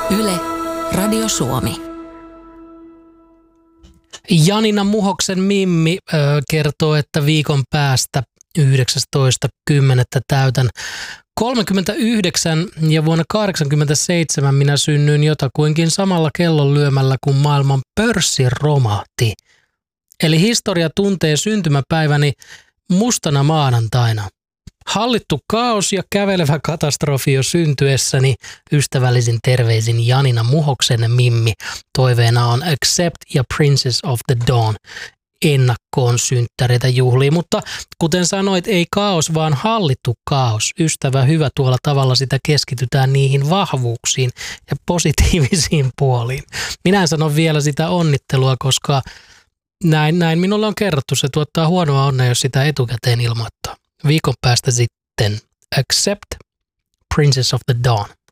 Yle, Radio Suomi. Janina Muhoksen Mimmi kertoo, että viikon päästä 19.10. täytän 39 ja vuonna 1987 minä synnyin jotakuinkin samalla kellon lyömällä, kun maailman pörssi romahti. Eli historia tuntee syntymäpäiväni mustana maanantaina. Hallittu kaos ja kävelevä katastrofi jo syntyessäni. Ystävällisin terveisin Janina Muhoksen Mimmi. Toiveena on Accept ja Princess of the Dawn. Ennakkoon synttäreitä juhliin, mutta kuten sanoit, ei kaos, vaan hallittu kaos. Ystävä hyvä, tuolla tavalla sitä keskitytään niihin vahvuuksiin ja positiivisiin puoliin. Minä en sano vielä sitä onnittelua, koska näin minulle on kerrottu. Se tuottaa huonoa onnea, jos sitä etukäteen ilmoittaa. Viikon päästä sitten Accept, Princess of the Dawn.